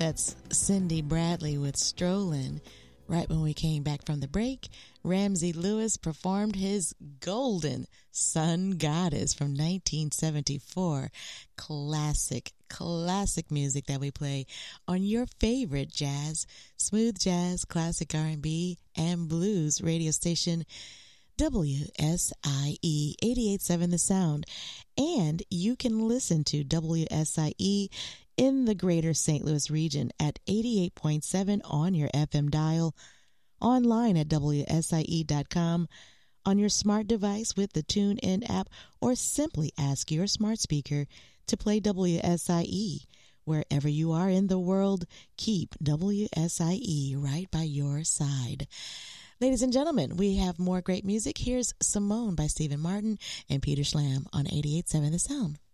That's Cindy Bradley with Strollin'. Right when we came back from the break, Ramsey Lewis performed his golden Sun Goddess from 1974. Classic music that we play on your favorite jazz, smooth jazz, classic R&B, and blues radio station, WSIE 88.7 The Sound. And you can listen to WSIE in the greater St. Louis region at 88.7 on your FM dial, online at WSIE.com, on your smart device with the TuneIn app, or simply ask your smart speaker to play WSIE. Wherever you are in the world, keep WSIE right by your side. Ladies and gentlemen, we have more great music. Here's Simone by Stephen Martin and Peter Schlam on 88.7 The Sound.